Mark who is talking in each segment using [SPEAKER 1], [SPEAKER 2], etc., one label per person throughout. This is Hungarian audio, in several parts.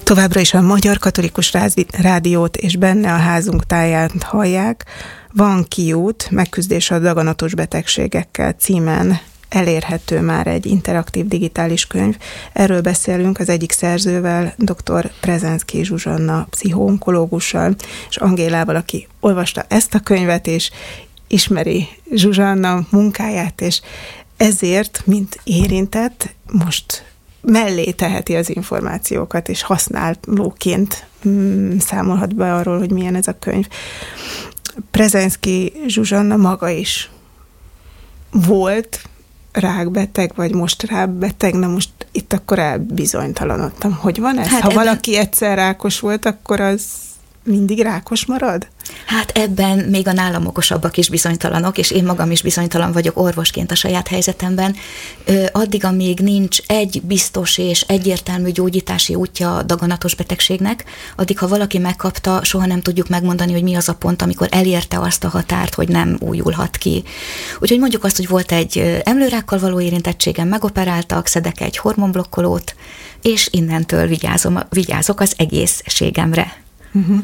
[SPEAKER 1] Továbbra is a Magyar Katolikus Rádiót és benne a házunk táját hallják. Van kiút, megküzdés a daganatos betegségekkel címen elérhető már egy interaktív digitális könyv. Erről beszélünk az egyik szerzővel, dr. Brzezinski Zsuzsanna pszichoonkológussal, és Angélával, aki olvasta ezt a könyvet, és ismeri Zsuzsanna munkáját, és ezért, mint érintett, most mellé teheti az információkat, és használóként számolhat be arról, hogy milyen ez a könyv. Brzezinski Zsuzsanna maga is volt rákbeteg, vagy most rákbeteg, na most itt akkor elbizonytalanodtam. Hogy van ez? Ha valaki egyszer rákos volt, akkor az mindig rákos marad?
[SPEAKER 2] Hát ebben még a nálam okosabbak is bizonytalanok, és én magam is bizonytalan vagyok orvosként a saját helyzetemben. Addig, amíg nincs egy biztos és egyértelmű gyógyítási útja a daganatos betegségnek, addig, ha valaki megkapta, soha nem tudjuk megmondani, hogy mi az a pont, amikor elérte azt a határt, hogy nem újulhat ki. Úgyhogy mondjuk azt, hogy volt egy emlőrákkal való érintettségem, megoperáltak, szedek egy hormonblokkolót, és innentől vigyázok az egészségemre.
[SPEAKER 1] Uh-huh.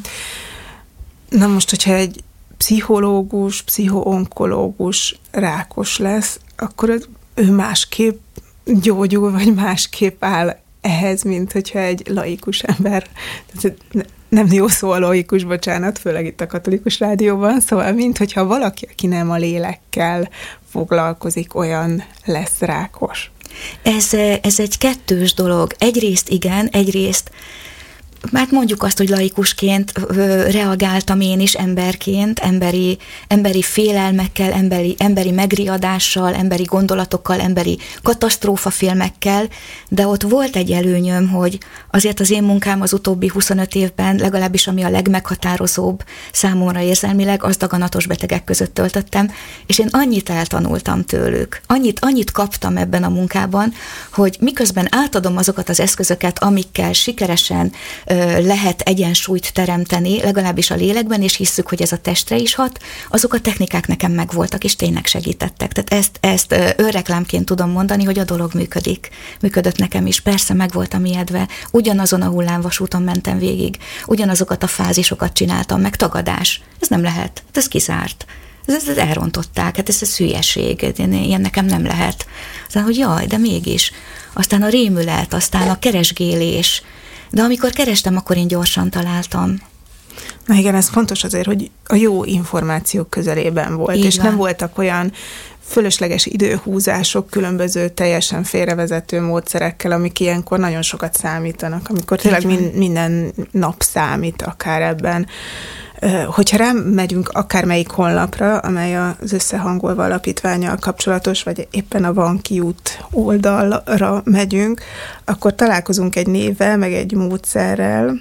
[SPEAKER 1] Na most, hogyha egy pszichológus, pszichoonkológus rákos lesz, akkor ő másképp gyógyul, vagy másképp áll ehhez, mint hogyha egy laikus ember, nem jó szó a laikus, bocsánat, főleg itt a Katolikus Rádióban, szóval mint hogyha valaki, aki nem a lélekkel foglalkozik, olyan lesz rákos.
[SPEAKER 2] Ez egy kettős dolog. Egyrészt igen, egyrészt hát mondjuk azt, hogy laikusként reagáltam én is emberként, emberi félelmekkel, emberi megriadással, emberi gondolatokkal, emberi katasztrófafilmekkel, de ott volt egy előnyöm, hogy azért az én munkám az utóbbi 25 évben, legalábbis ami a legmeghatározóbb számomra érzelmileg, az daganatos betegek között töltöttem, és én annyit eltanultam tőlük, annyit kaptam ebben a munkában, hogy miközben átadom azokat az eszközöket, amikkel sikeresen lehet egyensúlyt teremteni, legalábbis a lélekben, és hisszük, hogy ez a testre is hat, azok a technikák nekem megvoltak, és tényleg segítettek. Tehát ezt önreklámként tudom mondani, hogy a dolog működik. Működött nekem is. Persze meg voltam ijedve. Ugyanazon a hullámvasúton mentem végig. Ugyanazokat a fázisokat csináltam, meg tagadás. Ez nem lehet. Ez kizárt. Ez elrontották. Hát ez hülyeség. Ilyen nekem nem lehet. Aztán, hogy jaj, de mégis. Aztán a rémület, aztán a keresgélés. De amikor kerestem, akkor én gyorsan találtam.
[SPEAKER 1] Na igen, ez fontos azért, hogy a jó információk közelében volt, így és van. Nem voltak olyan fölösleges időhúzások, különböző teljesen félrevezető módszerekkel, amik ilyenkor nagyon sokat számítanak, amikor tényleg minden nap számít akár ebben. Hogyha rám megyünk akármelyik honlapra, amely az Összehangolva Alapítvánnyal kapcsolatos, vagy éppen a Van kiút oldalra megyünk, akkor találkozunk egy névvel, meg egy módszerrel,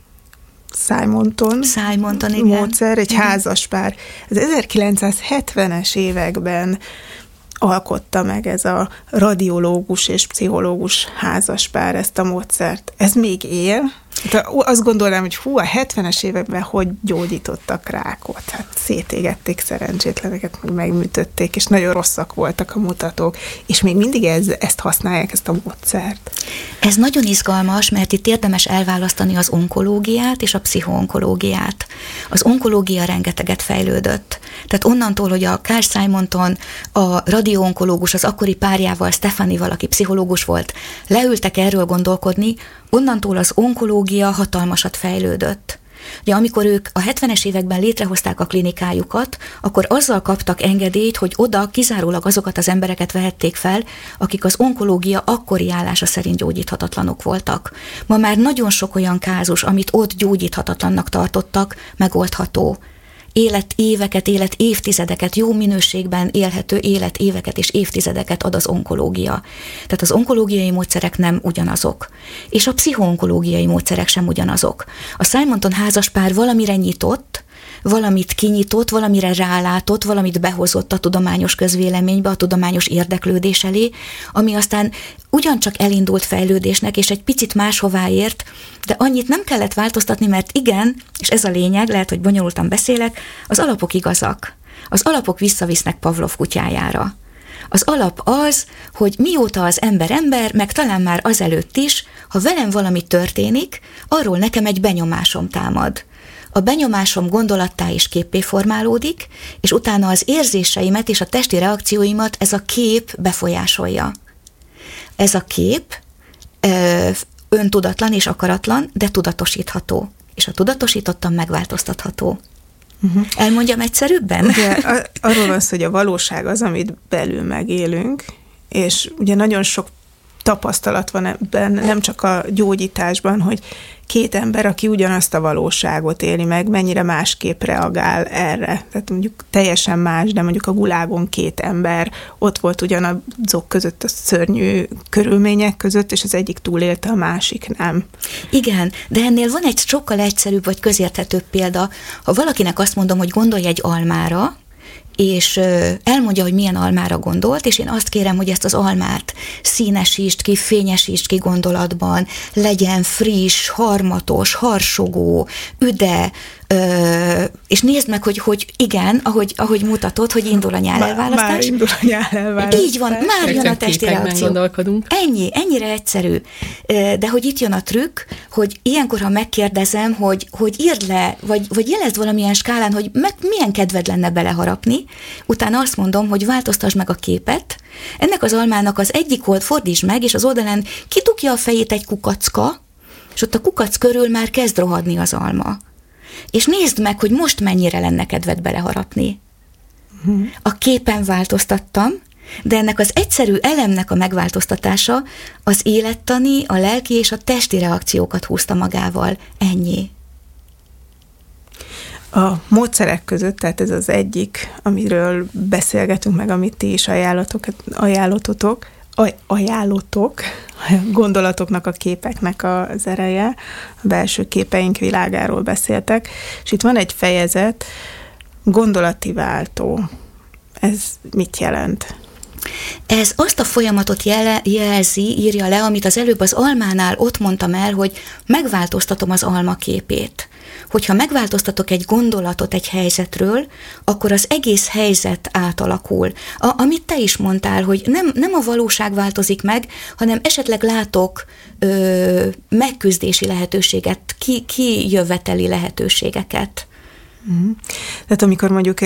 [SPEAKER 1] Simonton
[SPEAKER 2] igen.
[SPEAKER 1] Módszer, egy házaspár. Az 1970-es években alkotta meg ez a radiológus és pszichológus házaspár ezt a módszert. Ez még él? Hát azt gondolnám, hogy a 70-es években hogy gyógyítottak rákot? Hát szétégették szerencsétleneket, megműtötték, és nagyon rosszak voltak a mutatók, és még mindig ezt használják, ezt a módszert.
[SPEAKER 2] Ez nagyon izgalmas, mert itt érdemes elválasztani az onkológiát és a pszichoonkológiát. Az onkológia rengeteget fejlődött. Tehát onnantól, hogy a Carl Simonton, a radioonkológus, az akkori párjával, Stefanival, aki pszichológus volt, leültek erről gondolkodni, onnantól az onkológia hatalmasat fejlődött. Ugye amikor ők a 70-es években létrehozták a klinikájukat, akkor azzal kaptak engedélyt, hogy oda kizárólag azokat az embereket vehették fel, akik az onkológia akkori állása szerint gyógyíthatatlanok voltak. Ma már nagyon sok olyan kázus, amit ott gyógyíthatatlannak tartottak, megoldható. Életéveket, életévtizedeket, jó minőségben élhető életéveket és évtizedeket ad az onkológia. Tehát az onkológiai módszerek nem ugyanazok. És a pszichoonkológiai módszerek sem ugyanazok. A Simonton házaspár valamire nyitott, valamit kinyitott, valamire rálátott, valamit behozott a tudományos közvéleménybe, a tudományos érdeklődés elé, ami aztán ugyancsak elindult fejlődésnek, és egy picit máshová ért, de annyit nem kellett változtatni, mert igen, és ez a lényeg, lehet, hogy bonyolultan beszélek, az alapok igazak. Az alapok visszavisznek Pavlov kutyájára. Az alap az, hogy mióta az ember, meg talán már azelőtt is, ha velem valami történik, arról nekem egy benyomásom támad. A benyomásom gondolattá és képpé formálódik, és utána az érzéseimet és a testi reakcióimat ez a kép befolyásolja. Ez a kép öntudatlan és akaratlan, de tudatosítható. És a tudatosítottan megváltoztatható. Elmondjam egyszerűbben?
[SPEAKER 1] Ugye, arról van szó, hogy a valóság az, amit belül megélünk, és ugye nagyon sok tapasztalat van ebben, nem csak a gyógyításban, hogy két ember, aki ugyanazt a valóságot éli meg, mennyire másképp reagál erre. Tehát mondjuk teljesen más, de mondjuk a gulágon két ember ott volt ugyanazok között a szörnyű körülmények között, és az egyik túlélte, a másik nem.
[SPEAKER 2] Igen, de ennél van egy sokkal egyszerűbb vagy közérthetőbb példa. Ha valakinek azt mondom, hogy gondolj egy almára, és elmondja, hogy milyen almára gondolt, és én azt kérem, hogy ezt az almát színesítsd ki, fényesítsd ki gondolatban, legyen friss, harmatos, harsogó, üde, és nézd meg, hogy igen, ahogy mutatod, hogy indul a nyálelválasztás.
[SPEAKER 1] Már indul a nyálelválasztás.
[SPEAKER 2] Így van, már jön a testi reakció. Ennyire egyszerű. De hogy itt jön a trükk, hogy ilyenkor, ha megkérdezem, hogy írd le, vagy jelezd valamilyen skálán, hogy milyen kedved lenne beleharapni, utána azt mondom, hogy változtasd meg a képet, ennek az almának az egyik oldalt fordítsd meg, és az oldalán kidugja a fejét egy kukacka, és ott a kukac körül már kezd rohadni az alma. És nézd meg, hogy most mennyire lenne kedved beleharapni. A képen változtattam, de ennek az egyszerű elemnek a megváltoztatása az élettani, a lelki és a testi reakciókat húzta magával. Ennyi.
[SPEAKER 1] A módszerek között, tehát ez az egyik, amiről beszélgetünk meg, amit ti is ajánlotok, gondolatoknak, a képeknek az ereje, a belső képeink világáról beszéltek, és itt van egy fejezet, gondolati váltó. Ez mit jelent?
[SPEAKER 2] Ez azt a folyamatot írja le, amit az előbb az almánál ott mondtam el, hogy megváltoztatom az alma képét. Hogyha megváltoztatok egy gondolatot egy helyzetről, akkor az egész helyzet átalakul. Amit te is mondtál, hogy nem a valóság változik meg, hanem esetleg látok megküzdési lehetőséget, kijöveteli lehetőségeket.
[SPEAKER 1] Tehát amikor mondjuk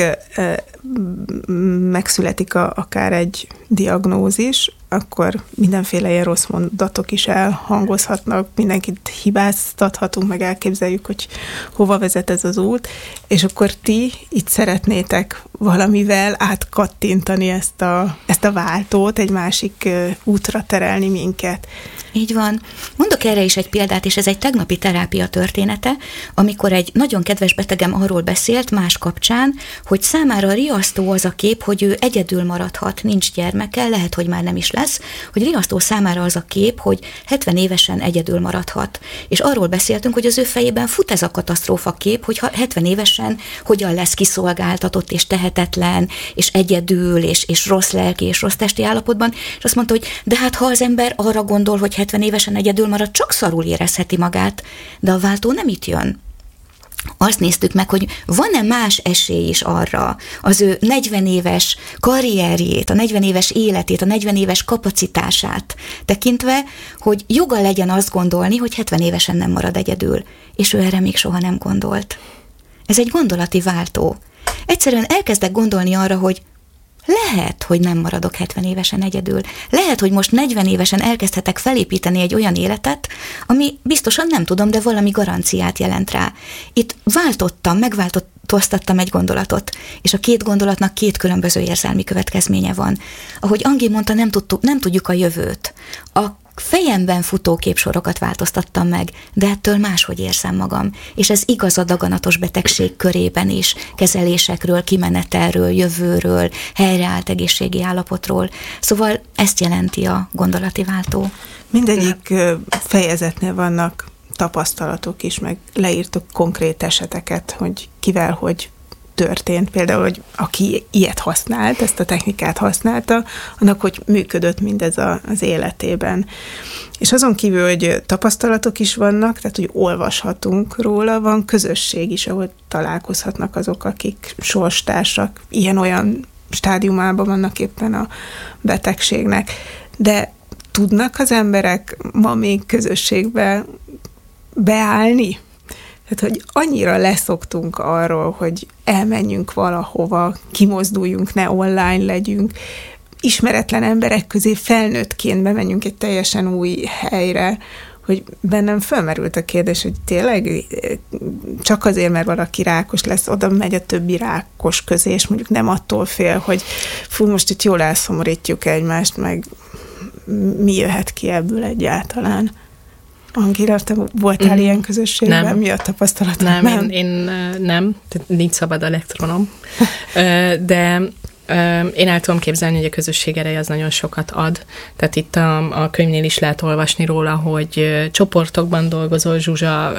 [SPEAKER 1] megszületik akár egy diagnózis, akkor mindenféle ilyen rossz mondatok is elhangozhatnak, mindenkit hibáztathatunk, meg elképzeljük, hogy hova vezet ez az út, és akkor ti itt szeretnétek valamivel átkattintani ezt a váltót, egy másik útra terelni minket.
[SPEAKER 2] Így van. Mondok erre is egy példát, és ez egy tegnapi terápia története, amikor egy nagyon kedves betegem arról beszélt más kapcsán, hogy számára riasztó az a kép, hogy ő egyedül maradhat, nincs gyermeke, lehet, hogy már nem is lesz, hogy riasztó számára az a kép, hogy 70 évesen egyedül maradhat. És arról beszéltünk, hogy az ő fejében fut ez a katasztrófa kép, hogy 70 évesen hogyan lesz kiszolgáltatott és tehetetlen, és egyedül, és rossz lelki, és rossz testi állapotban, és azt mondta, hogy de hát ha az ember arra gondol, hogy 70 évesen egyedül marad, csak szarul érezheti magát, de a váltó nem itt jön. Azt néztük meg, hogy van-e más esély is arra, az ő 40 éves karrierjét, a 40 éves életét, a 40 éves kapacitását tekintve, hogy joga legyen azt gondolni, hogy 70 évesen nem marad egyedül, és ő erre még soha nem gondolt. Ez egy gondolati váltó. Egyszerűen elkezdek gondolni arra, hogy lehet, hogy nem maradok 70 évesen egyedül. Lehet, hogy most 40 évesen elkezdhetek felépíteni egy olyan életet, ami biztosan nem tudom, de valami garanciát jelent rá. Itt megváltoztattam egy gondolatot, és a két gondolatnak két különböző érzelmi következménye van. Ahogy Angi mondta, nem tudjuk a jövőt. A fejemben futó képsorokat változtattam meg, de ettől máshogy érzem magam. És ez igaz a daganatos betegség körében is, kezelésekről, kimenetelről, jövőről, helyreállt egészségi állapotról. Szóval ezt jelenti a gondolati váltó.
[SPEAKER 1] Mindegyik fejezetnél vannak tapasztalatok is, meg leírtok konkrét eseteket, hogy kivel, hogy történt. Például, hogy aki ilyet használt, ezt a technikát használta, annak, hogy működött mindez az életében. És azon kívül, hogy tapasztalatok is vannak, tehát, hogy olvashatunk róla, van közösség is, ahol találkozhatnak azok, akik sorstársak ilyen-olyan stádiumában vannak éppen a betegségnek. De tudnak az emberek ma még közösségbe beállni? Tehát, hogy annyira leszoktunk arról, hogy elmenjünk valahova, kimozduljunk, ne online legyünk, ismeretlen emberek közé felnőttként bemenjünk egy teljesen új helyre, hogy bennem fölmerült a kérdés, hogy tényleg csak azért, mert valaki rákos lesz, oda megy a többi rákos közé, és mondjuk nem attól fél, hogy most itt jól elszomorítjuk egymást, meg mi jöhet ki ebből egyáltalán. Angéla, te voltál ilyen közösségben? Nem. Mi a tapasztalatod?
[SPEAKER 3] Nem. Én nem. Nincs szabad elektronom. De én el tudom képzelni, hogy a közösség ereje az nagyon sokat ad. Tehát itt a könyvnél is lehet olvasni róla, hogy csoportokban dolgozol, Zsuzsa,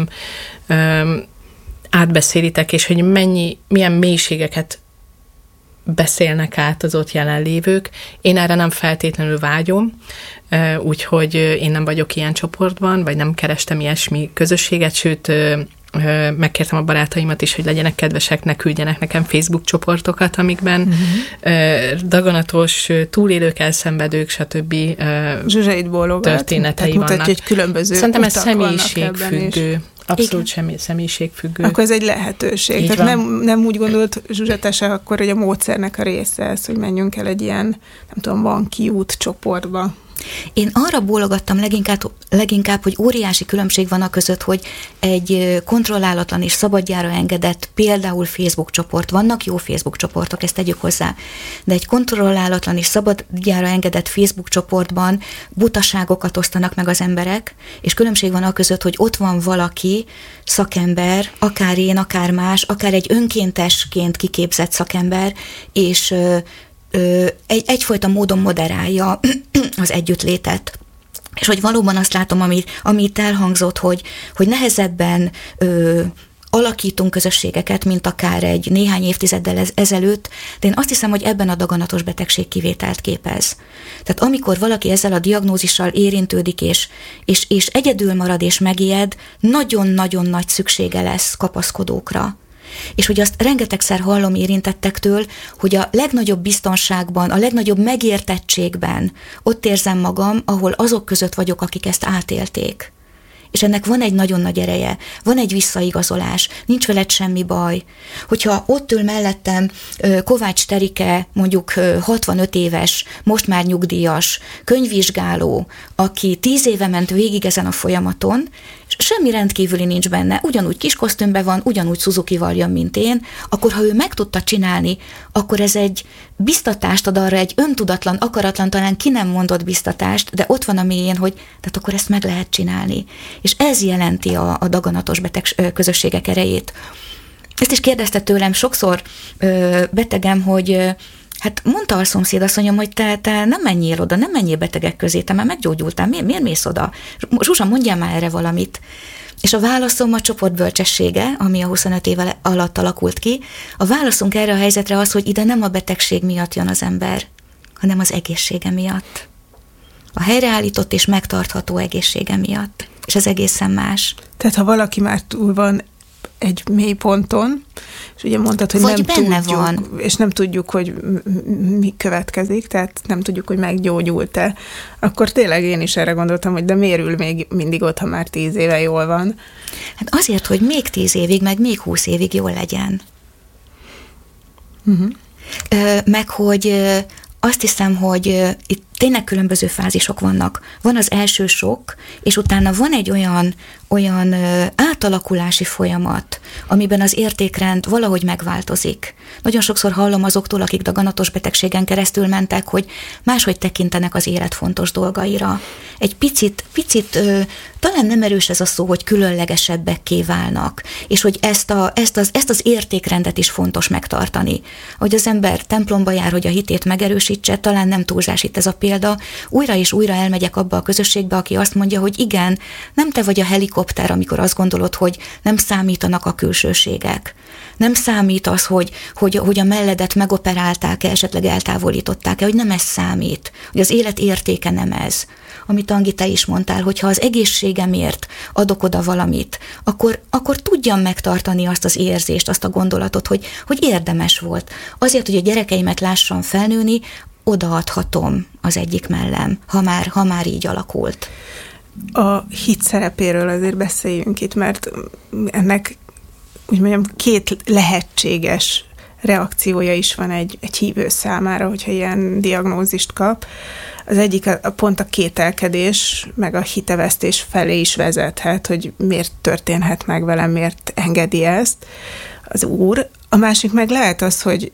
[SPEAKER 3] átbeszélitek, és hogy milyen mélységeket beszélnek át az ott jelenlévők. Én erre nem feltétlenül vágyom, úgyhogy én nem vagyok ilyen csoportban, vagy nem kerestem ilyesmi közösséget, sőt, megkértem a barátaimat is, hogy legyenek kedvesek, ne küldjenek nekem Facebook csoportokat, amikben daganatos, túlélők, elszenvedők, stb. Történetei vannak.
[SPEAKER 1] Mutatja, hogy különböző
[SPEAKER 3] Szerintem ez személyiségfüggő. Abszolút személyiségfüggő.
[SPEAKER 1] Akkor ez egy lehetőség.
[SPEAKER 3] Így
[SPEAKER 1] Tehát nem úgy gondolt Zsuzsa, te se akkor, hogy a módszernek a része ez, hogy menjünk el egy ilyen, nem tudom, van kiút csoportba.
[SPEAKER 2] Én arra bólogattam leginkább, hogy óriási különbség van a között, hogy egy kontrollálatlan és szabadjára engedett például Facebook csoport, vannak jó Facebook csoportok, ezt tegyük hozzá, de egy kontrollálatlan és szabadjára engedett Facebook csoportban butaságokat osztanak meg az emberek, és különbség van a között, hogy ott van valaki, szakember, akár én, akár más, akár egy önkéntesként kiképzett szakember, és egyfajta módon moderálja az együttlétet. És hogy valóban azt látom, ami itt elhangzott, hogy nehezebben alakítunk közösségeket, mint akár egy néhány évtizeddel ezelőtt, de én azt hiszem, hogy ebben a daganatos betegség kivételt képez. Tehát amikor valaki ezzel a diagnózissal érintődik, és egyedül marad és megijed, nagyon-nagyon nagy szüksége lesz kapaszkodókra. És hogy azt rengetegszer hallom érintettektől, hogy a legnagyobb biztonságban, a legnagyobb megértettségben ott érzem magam, ahol azok között vagyok, akik ezt átélték. És ennek van egy nagyon nagy ereje, van egy visszaigazolás, nincs veled semmi baj. Hogyha ott ül mellettem Kovács Terike, mondjuk 65 éves, most már nyugdíjas, könyvvizsgáló, aki 10 éve ment végig ezen a folyamaton, és semmi rendkívüli nincs benne, ugyanúgy kis kosztümben van, ugyanúgy Suzukival jön, mint én, akkor ha ő meg tudta csinálni, akkor ez egy biztatást ad arra, egy öntudatlan, akaratlan, talán ki nem mondott biztatást, de ott van a mélyén, hogy tehát akkor ezt meg lehet csinálni. És ez jelenti a daganatos beteg közösségek erejét. Ezt is kérdezte tőlem sokszor betegem, hogy hát mondta a szomszédasszonyom, hogy te nem menjél oda, nem menjél betegek közé, te már meggyógyultál, miért mész oda? Zsuzsa, mondjál már erre valamit. És a válaszom a csoport bölcsessége, ami a 25 év alatt alakult ki, a válaszunk erre a helyzetre az, hogy ide nem a betegség miatt jön az ember, hanem az egészsége miatt. A helyreállított és megtartható egészsége miatt. És ez egészen más.
[SPEAKER 1] Tehát ha valaki már túl van egy mély ponton, és ugye mondtad, hogy nem tudjuk, van. És nem tudjuk, hogy mi következik, tehát nem tudjuk, hogy meggyógyult-e, akkor tényleg én is erre gondoltam, hogy de miért ül még mindig ott, ha már 10 éve jól van?
[SPEAKER 2] Hát azért, hogy még 10 évig, meg még 20 évig jól legyen. Meg hogy azt hiszem, hogy itt tényleg különböző fázisok vannak. Van az első sok, és utána van egy olyan átalakulási folyamat, amiben az értékrend valahogy megváltozik. Nagyon sokszor hallom azoktól, akik daganatos betegségen keresztül mentek, hogy máshogy tekintenek az élet fontos dolgaira. Egy picit talán nem erős ez a szó, hogy különlegesebbekké válnak, és hogy ezt az értékrendet is fontos megtartani. Hogy az ember templomba jár, hogy a hitét megerősítse, talán nem túlzás itt ez a példa, újra és újra elmegyek abba a közösségbe, aki azt mondja, hogy igen, nem te vagy a helikopter, amikor azt gondolod, hogy nem számítanak a külsőségek. Nem számít az, hogy a melledet megoperálták-e, esetleg eltávolították-e, hogy nem ez számít, hogy az élet értéke nem ez. amit Angi, te is mondtál, hogyha az egészségemért adok oda valamit, akkor tudjam megtartani azt az érzést, azt a gondolatot, hogy érdemes volt. Azért, hogy a gyerekeimet lássam felnőni, odaadhatom az egyik mellem, ha már így alakult.
[SPEAKER 1] A hit szerepéről azért beszéljünk itt, mert ennek úgy mondjam, két lehetséges reakciója is van egy hívő számára, hogyha ilyen diagnózist kap. Az egyik pont a kételkedés, meg a hitevesztés felé is vezethet, hogy miért történhet meg velem, miért engedi ezt az Úr. A másik meg lehet az, hogy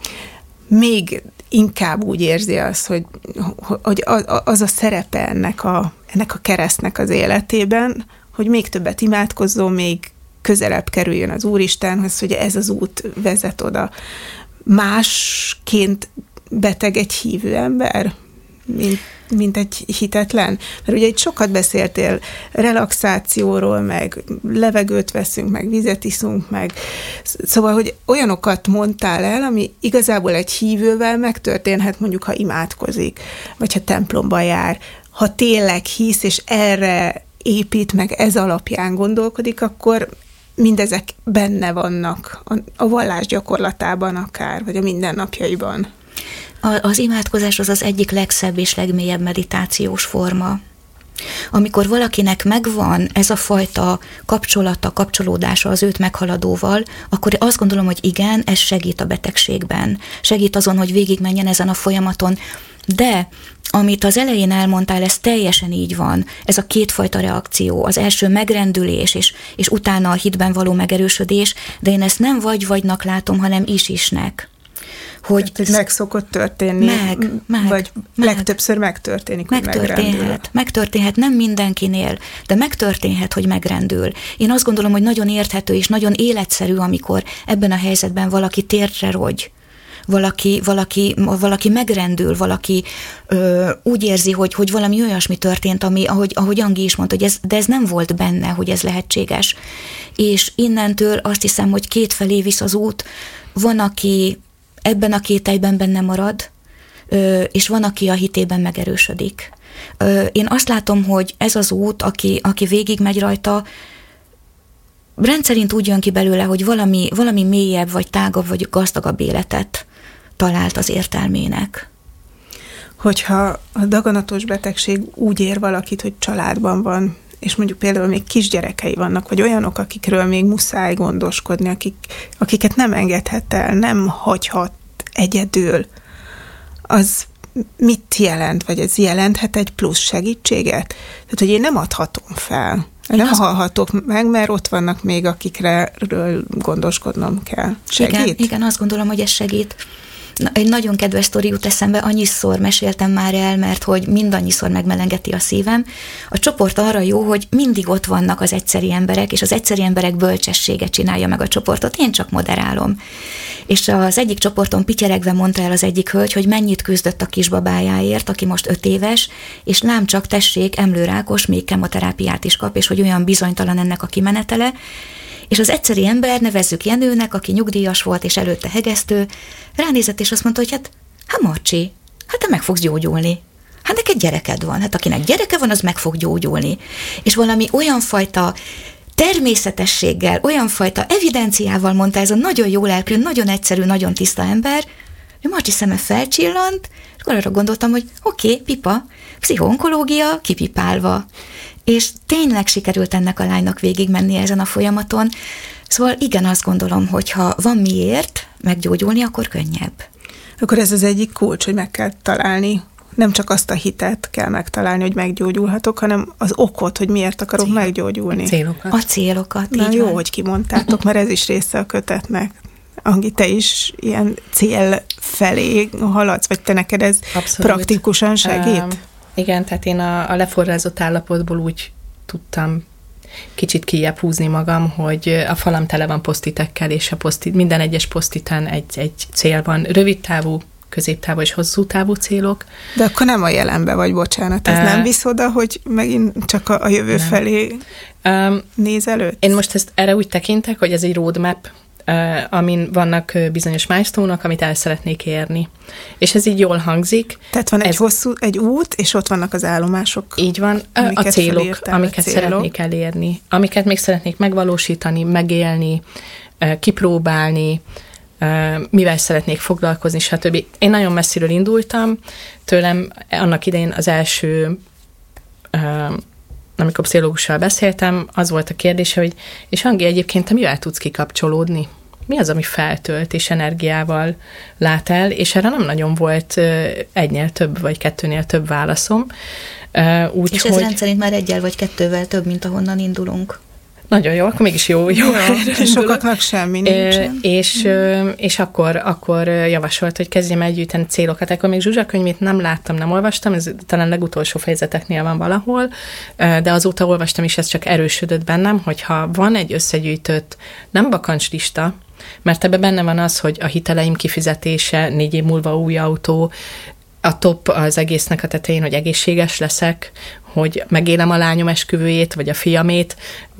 [SPEAKER 1] még inkább úgy érzi azt, hogy az a szerepe ennek a keresztnek az életében, hogy még többet imádkozzon, még közelebb kerüljön az Úristenhez, hogy ez az út vezet oda. Másként beteg egy hívő ember, mint egy hitetlen? Mert ugye itt sokat beszéltél relaxációról, meg levegőt veszünk, meg vizet iszunk, meg szóval, hogy olyanokat mondtál el, ami igazából egy hívővel megtörténhet, mondjuk, ha imádkozik, vagy ha templomba jár. Ha tényleg hisz, és erre épít, meg ez alapján gondolkodik, akkor mindezek benne vannak a vallás gyakorlatában akár, vagy a mindennapjaiban.
[SPEAKER 2] Az imádkozás az egyik legszebb és legmélyebb meditációs forma. Amikor valakinek megvan ez a fajta kapcsolódása az őt meghaladóval, akkor azt gondolom, hogy igen, ez segít a betegségben. Segít azon, hogy végigmenjen ezen a folyamaton. De amit az elején elmondtál, ez teljesen így van. Ez a kétfajta reakció. Az első megrendülés, és utána a hitben való megerősödés, de én ezt nem vagy-vagynak látom, hanem is-isnek.
[SPEAKER 1] Hogy meg szokott történni, vagy legtöbbször megtörténik, hogy
[SPEAKER 2] megtörténhet, nem mindenkinél, de megtörténhet, hogy megrendül. Én azt gondolom, hogy nagyon érthető és nagyon életszerű, amikor ebben a helyzetben valaki térdre rogy, valaki megrendül, valaki úgy érzi, hogy valami olyasmi történt, ami, ahogy Angi is mondta, hogy ez nem volt benne, hogy ez lehetséges. És innentől azt hiszem, hogy kétfelé visz az út, van, aki ebben a kételyben benne marad, és van, aki a hitében megerősödik. Én azt látom, hogy ez az út, aki végig megy rajta, rendszerint úgy jön ki belőle, hogy valami mélyebb, vagy tágabb, vagy gazdagabb életet talált az értelmének.
[SPEAKER 1] Hogyha a daganatos betegség úgy ér valakit, hogy családban van, és mondjuk például még kisgyerekei vannak, vagy olyanok, akikről még muszáj gondoskodni, akiket nem engedhet el, nem hagyhat egyedül, az mit jelent, vagy ez jelenthet egy plusz segítséget? Tehát, hogy én nem adhatom fel, nem hallhatok meg, mert ott vannak még, akikről gondoskodnom kell. Segít?
[SPEAKER 2] Igen, azt gondolom, hogy ez segít. Egy nagyon kedves sztori jut eszembe, annyiszor meséltem már el, mert hogy mindannyiszor megmelengeti a szívem. A csoport arra jó, hogy mindig ott vannak az egyszeri emberek, és az egyszeri emberek bölcsessége csinálja meg a csoportot, én csak moderálom. És az egyik csoporton pityeregve mondta el az egyik hölgy, hogy mennyit küzdött a kisbabájáért, aki most 5 éves, és lám csak tessék, emlőrákos, még kemoterápiát is kap, és hogy olyan bizonytalan ennek a kimenetele. És az egyszeri ember, nevezzük Jenőnek, aki nyugdíjas volt, és előtte hegesztő, ránézett, és azt mondta, hogy hát Marcsi, te meg fogsz gyógyulni. Hát neked gyereked van, akinek gyereke van, az meg fog gyógyulni. És valami olyan fajta természetességgel, olyan fajta evidenciával mondta ez a nagyon jó lelkű, nagyon egyszerű, nagyon tiszta ember, hogy Marcsi szeme felcsillant, és akkor arra gondoltam, hogy oké, pipa, pszichoonkológia kipipálva. És tényleg sikerült ennek a lánynak végigmenni ezen a folyamaton. Szóval igen, azt gondolom, hogy ha van miért meggyógyulni, akkor könnyebb.
[SPEAKER 1] Akkor ez az egyik kulcs, hogy meg kell találni. Nem csak azt a hitet kell megtalálni, hogy meggyógyulhatok, hanem az okot, hogy miért akarok meggyógyulni.
[SPEAKER 2] A célokat.
[SPEAKER 1] Na jó, hogy kimondtátok, mert ez is része a kötetnek. Angi, te is ilyen cél felé haladsz, vagy te neked ez abszolút praktikusan segít?
[SPEAKER 3] Igen, tehát én a leforrázott állapotból úgy tudtam kicsit kijebb húzni magam, hogy a falam tele van posztitekkel, és minden egyes posztiten egy cél van. Rövid távú, középtávú és hosszú távú célok.
[SPEAKER 1] De akkor nem a jelenbe vagy, bocsánat. Ez nem visz oda, hogy megint csak a jövő felé néz előtt?
[SPEAKER 3] Én most erre úgy tekintek, hogy ez egy roadmap, amin vannak bizonyos milestone-ok, amit el szeretnék érni. És ez így jól hangzik.
[SPEAKER 1] Tehát van egy út, és ott vannak az állomások.
[SPEAKER 3] Így van, a célok, amiket szeretnék elérni, amiket még szeretnék megvalósítani, megélni, kipróbálni, mivel szeretnék foglalkozni, stb. Én nagyon messziről indultam, tőlem annak idején az első, amikor pszichológussal beszéltem, az volt a kérdése, hogy és Angi, egyébként te mivel tudsz kikapcsolódni? Mi az, ami feltölt és energiával lát el? És erre nem nagyon volt egynél több, vagy kettőnél több válaszom.
[SPEAKER 2] És ez rendszerint már egyel vagy kettővel több, mint ahonnan indulunk.
[SPEAKER 3] Nagyon jó, akkor mégis jó.
[SPEAKER 1] Sokaknak semmi nincsen.
[SPEAKER 3] És akkor javasolt, hogy kezdjem el gyűjteni célokat. Akkor még Zsuzsa könyvét nem láttam, nem olvastam, ez talán legutolsó fejezeteknél van valahol, de azóta olvastam, és ez csak erősödött bennem, hogyha van egy összegyűjtött, nem bakancslista, mert ebben benne van az, hogy a hiteleim kifizetése, 4 év múlva új autó, a top az egésznek a tetején, hogy egészséges leszek, hogy megélem a lányom esküvőjét, vagy a fiamét,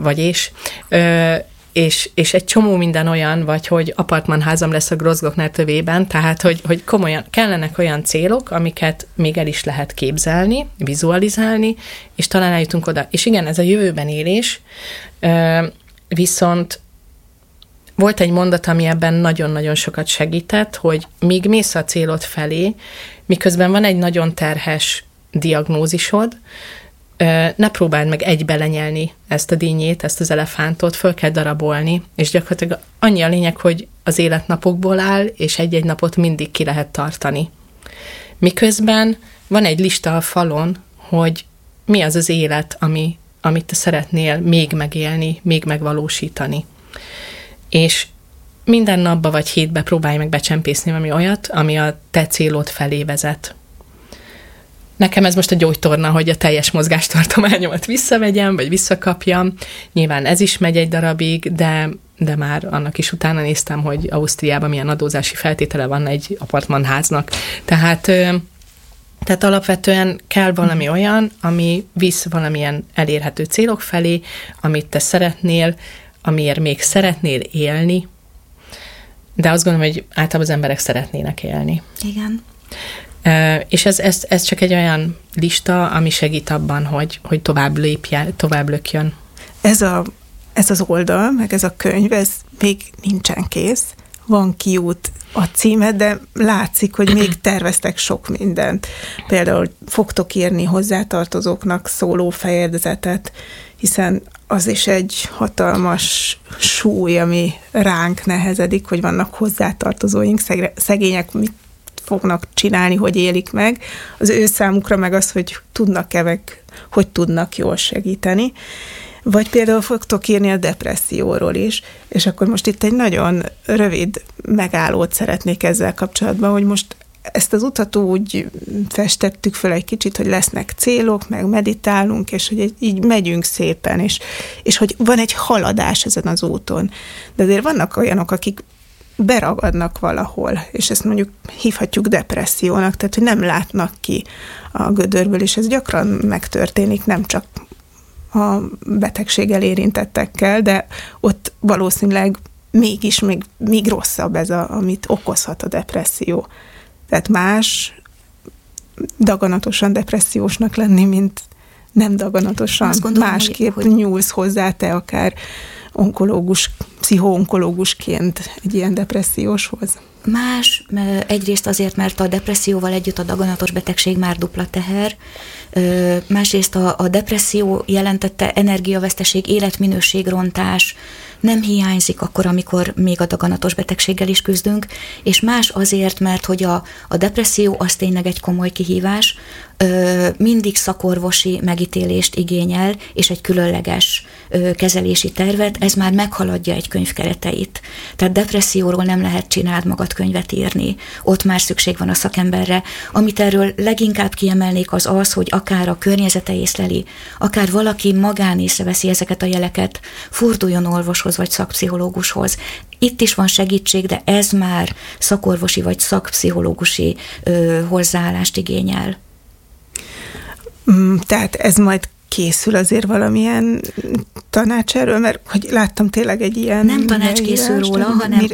[SPEAKER 3] és egy csomó minden olyan, vagy hogy apartmanházam lesz a Grozgoknál tövében, tehát hogy komolyan kellenek olyan célok, amiket még el is lehet képzelni, vizualizálni, és talán eljutunk oda. És igen, ez a jövőben élés, viszont volt egy mondat, ami ebben nagyon-nagyon sokat segített, hogy míg mész a célod felé, miközben van egy nagyon terhes diagnózisod, ne próbáld meg egybe lenyelni ezt a dinnyét, ezt az elefántot, föl kell darabolni, és gyakorlatilag annyi a lényeg, hogy az élet napokból áll, és egy-egy napot mindig ki lehet tartani. Miközben van egy lista a falon, hogy mi az az élet, amit te szeretnél még megélni, még megvalósítani. És minden napba vagy hétbe próbálj meg becsempészni valami olyat, ami a te célod felé vezet. Nekem ez most a gyógytorna, hogy a teljes mozgástartományomat visszavegyem, vagy visszakapjam. Nyilván ez is megy egy darabig, de már annak is utána néztem, hogy Ausztriában milyen adózási feltétele van egy apartmanháznak. Tehát alapvetően kell valami olyan, ami visz valamilyen elérhető célok felé, amit te szeretnél, amiért még szeretnél élni, de azt gondolom, hogy általában az emberek szeretnének élni.
[SPEAKER 2] Igen.
[SPEAKER 3] És ez csak egy olyan lista, ami segít abban, hogy tovább lökjön.
[SPEAKER 1] Ez az oldal, meg ez a könyv, ez még nincsen kész. Van kiút a címe, de látszik, hogy még terveztek sok mindent. Például fogtok írni hozzátartozóknak szóló fejezetet, hiszen az is egy hatalmas súly, ami ránk nehezedik, hogy vannak hozzátartozóink, szegények mit fognak csinálni, hogy élik meg. Az ő számukra meg az, hogy hogy tudnak jól segíteni. Vagy például fogtok írni a depresszióról is, és akkor most itt egy nagyon rövid megállót szeretnék ezzel kapcsolatban, hogy most ezt az utat úgy festettük föl egy kicsit, hogy lesznek célok, meg meditálunk, és hogy így megyünk szépen, és hogy van egy haladás ezen az úton. De azért vannak olyanok, akik beragadnak valahol, és ezt mondjuk hívhatjuk depressziónak, tehát hogy nem látnak ki a gödörből, és ez gyakran megtörténik, nem csak a betegséggel érintettekkel, de ott valószínűleg mégis még rosszabb ez, amit okozhat a depresszió. Tehát más daganatosan depressziósnak lenni, mint nem daganatosan. Gondolom, másképp hogy nyúlsz hozzá te akár pszichoonkológusként egy ilyen depresszióshoz.
[SPEAKER 2] Más, egyrészt azért, mert a depresszióval együtt a daganatos betegség már dupla teher, másrészt a depresszió jelentette energiaveszteség, életminőségrontás nem hiányzik akkor, amikor még a daganatos betegséggel is küzdünk, és más azért, mert hogy a depresszió az tényleg egy komoly kihívás, mindig szakorvosi megítélést igényel, és egy különleges kezelési tervet, ez már meghaladja egy könyv kereteit. Tehát depresszióról nem lehet csináld magad könyvet írni, ott már szükség van a szakemberre. Amit erről leginkább kiemelnék az, hogy akár a környezete észleli, akár valaki magán észreveszi ezeket a jeleket, forduljon orvoshoz vagy szakpszichológushoz. Itt is van segítség, de ez már szakorvosi vagy szakpszichológusi hozzáállást igényel.
[SPEAKER 1] Tehát ez majd készül azért valamilyen tanács erről, mert hogy láttam tényleg egy ilyen...
[SPEAKER 2] Nem tanács készül róla, hanem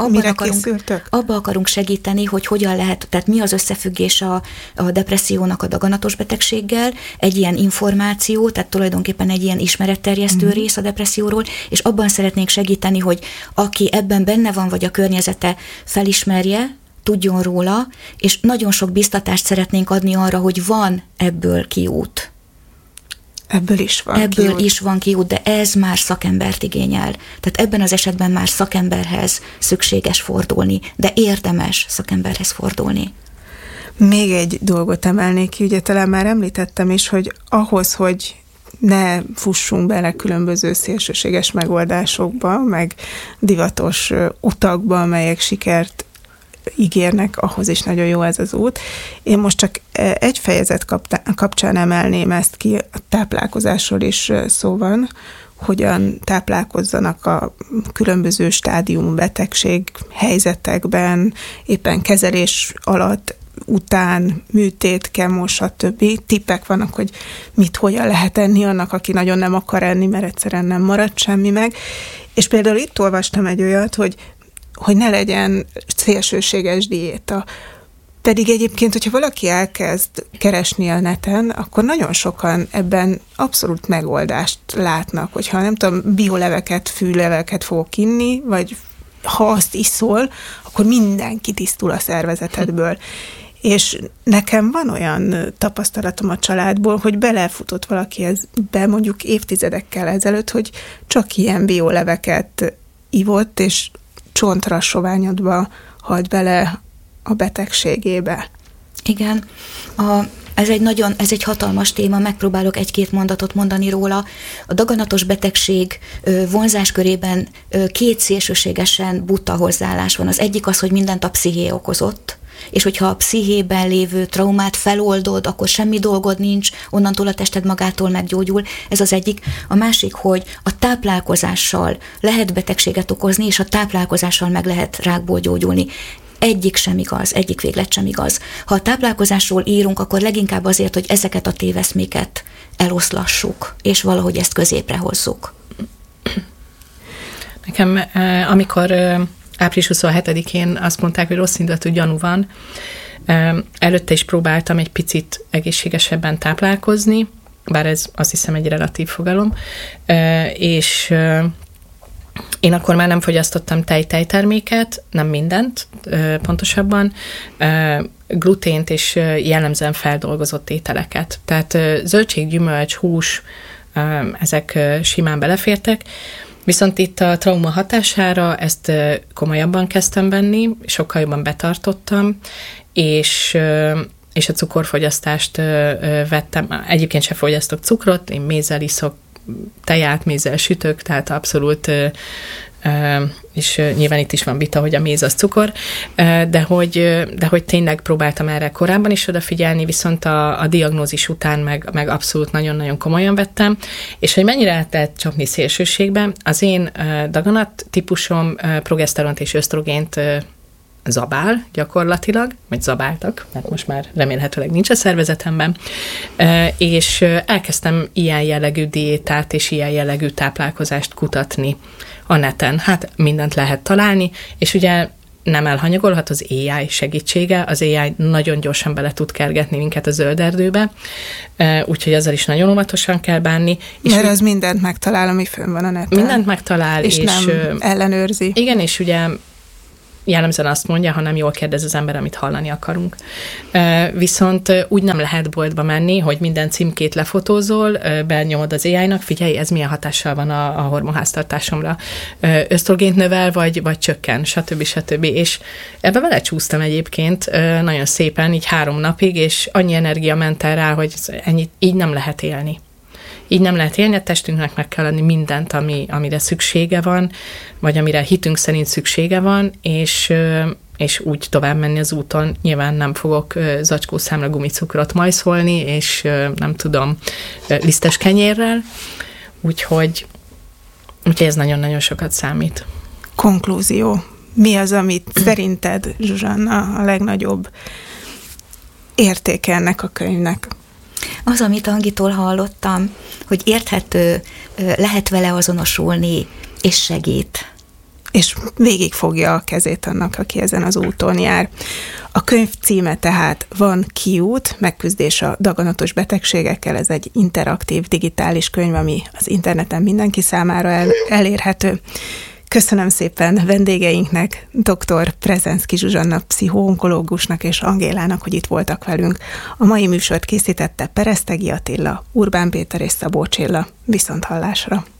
[SPEAKER 2] abba akarunk segíteni, hogy hogyan lehet, tehát mi az összefüggés a depressziónak a daganatos betegséggel, egy ilyen információ, tehát tulajdonképpen egy ilyen ismeretterjesztő rész a depresszióról, és abban szeretnénk segíteni, hogy aki ebben benne van, vagy a környezete felismerje, tudjon róla, és nagyon sok biztatást szeretnénk adni arra, hogy van ebből kiút.
[SPEAKER 1] Ebből is van kiút, de ez már szakembert igényel. Tehát ebben az esetben már szakemberhez szükséges fordulni, de érdemes szakemberhez fordulni. Még egy dolgot emelnék ki, ugye talán már említettem is, hogy ahhoz, hogy ne fussunk bele különböző szélsőséges megoldásokba, meg divatos utakba, amelyek sikert ígérnek, ahhoz is nagyon jó ez az út. Én most csak egy fejezet kapcsán emelném ezt ki, a táplálkozásról is szó van, hogyan táplálkozzanak a különböző stádiumú betegség helyzetekben, éppen kezelés alatt, után, műtét, kemo, stb. Tippek vannak, hogy hogyan lehet enni annak, aki nagyon nem akar enni, mert egyszerűen nem marad semmi meg. És például itt olvastam egy olyat, hogy ne legyen szélsőséges diéta. Pedig egyébként, hogyha valaki elkezd keresni a neten, akkor nagyon sokan ebben abszolút megoldást látnak, hogyha nem tudom, bioleveket, fűleveket fogok inni, vagy ha azt iszol, akkor mindenki tisztul a szervezetedből. És nekem van olyan tapasztalatom a családból, hogy belefutott valaki ezbe mondjuk évtizedekkel ezelőtt, hogy csak ilyen bioleveket ivott, és csontrassoványodba halt bele a betegségébe.
[SPEAKER 2] Igen, ez egy hatalmas téma, megpróbálok egy-két mondatot mondani róla. A daganatos betegség vonzáskörében két szélsőségesen buta hozzáállás van. Az egyik az, hogy mindent a psziché okozott, és hogyha a pszichében lévő traumát feloldod, akkor semmi dolgod nincs, onnantól a tested magától meggyógyul. Ez az egyik. A másik, hogy a táplálkozással lehet betegséget okozni, és a táplálkozással meg lehet rákból gyógyulni. Egyik sem igaz, egyik véglet sem igaz. Ha a táplálkozásról írunk, akkor leginkább azért, hogy ezeket a téveszméket eloszlassuk, és valahogy ezt középre hozzuk.
[SPEAKER 3] Nekem, amikor április 27-én azt mondták, hogy rossz indulatú gyanú van, előtte is próbáltam egy picit egészségesebben táplálkozni, bár ez azt hiszem egy relatív fogalom, és én akkor már nem fogyasztottam tejterméket, nem mindent, pontosabban, glutént és jellemzően feldolgozott ételeket. Tehát zöldség, gyümölcs, hús, ezek simán belefértek, viszont itt a trauma hatására ezt komolyabban kezdtem venni, sokkal jobban betartottam, és a cukorfogyasztást vettem. Egyébként sem fogyasztok cukrot, én mézzel iszok, teját, mézzel sütök, tehát abszolút, és nyilván itt is van vita, hogy a méz az cukor, de hogy tényleg próbáltam erre korábban is odafigyelni, viszont a diagnózis után meg abszolút nagyon-nagyon komolyan vettem, és hogy mennyire lehet csapni szélsőségbe, az én daganat típusom progeszteront és ösztrogént zabál gyakorlatilag, vagy zabáltak, mert most már remélhetőleg nincs a szervezetemben, és elkezdtem ilyen jellegű diétát és ilyen jellegű táplálkozást kutatni a neten. Hát mindent lehet találni, és ugye nem elhanyagolhat az AI segítsége, az AI nagyon gyorsan bele tud kergetni minket a zöld erdőbe, úgyhogy ezzel is nagyon óvatosan kell bánni. És
[SPEAKER 1] mert az mindent megtalál, ami fönn van a neten.
[SPEAKER 3] Mindent megtalál.
[SPEAKER 1] És nem ellenőrzi.
[SPEAKER 3] Igen, és ugye jellemzően azt mondja, ha nem jól kérdez az ember, amit hallani akarunk. Viszont úgy nem lehet boltba menni, hogy minden címkét lefotózol, benyomod az AI-nak, figyelj, ez milyen hatással van a hormonháztartásomra. Ösztrogént növel, vagy csökken, stb. És ebbe belecsúsztam egyébként nagyon szépen, így 3 napig, és annyi energia ment el rá, hogy ennyit, így nem lehet élni. Így nem lehet élni, a testünknek meg kell adni mindent, amire szüksége van, vagy amire hitünk szerint szüksége van, és úgy tovább menni az úton. Nyilván nem fogok zacskószámra gumicukrot majszolni, és nem tudom, lisztes kenyérrel, úgyhogy ez nagyon-nagyon sokat számít.
[SPEAKER 1] Konklúzió. Mi az, amit szerinted, Zsuzsanna, a legnagyobb értéke ennek a könyvnek?
[SPEAKER 2] Az, amit Angitól hallottam, hogy érthető, lehet vele azonosulni, és segít.
[SPEAKER 1] És végig fogja a kezét annak, aki ezen az úton jár. A könyv címe tehát Van kiút, megküzdés a daganatos betegségekkel. Ez egy interaktív, digitális könyv, ami az interneten mindenki számára elérhető. Köszönöm szépen vendégeinknek, dr. Prezenszky Zsuzsanna pszichoonkológusnak és Angélának, hogy itt voltak velünk. A mai műsort készítette Peresztegi Attila, Urbán Péter és Szabó Csilla. Viszonthallásra!